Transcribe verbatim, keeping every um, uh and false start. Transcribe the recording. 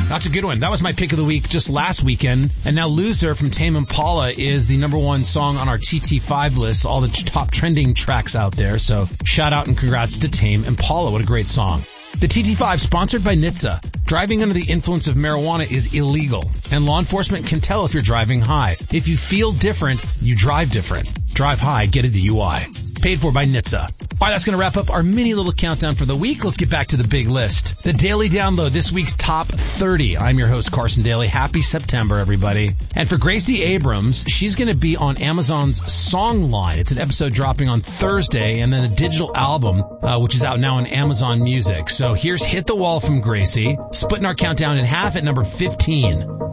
That's a good one. That was my pick of the week just last weekend. And now Loser from Tame Impala is the number one song on our T T five list, all the top trending tracks out there. So shout out and congrats to Tame Impala. What a great song. The T T five, sponsored by N H T S A. Driving under the influence of marijuana is illegal, and law enforcement can tell if you're driving high. If you feel different, you drive different. Drive high, get a D U I. Paid for by N H T S A. All right, that's going to wrap up our mini little countdown for the week. Let's get back to the big list. The Daily Download, this week's top thirty. I'm your host, Carson Daly. Happy September, everybody. And for Gracie Abrams, she's going to be on Amazon's Songline. It's an episode dropping on Thursday, and then a digital album, uh, which is out now on Amazon Music. So here's Hit the Wall from Gracie, splitting our countdown in half at number fifteen.